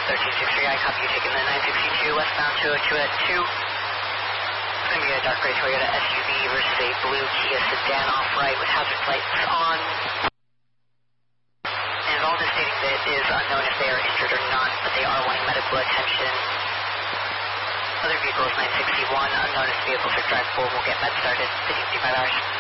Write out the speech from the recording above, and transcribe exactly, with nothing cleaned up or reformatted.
thirteen sixty-three, I copy you taking the nine sixty-two westbound two oh two at two. It's going to be a dark gray Toyota S U V versus a blue Kia sedan off-right with hazard lights on. And all this stating that it is unknown if they are injured or not, but they are wanting medical attention. Other vehicle is nine sixty-one, unknown if vehicles are drivable, we'll get med started, fifty-five hours.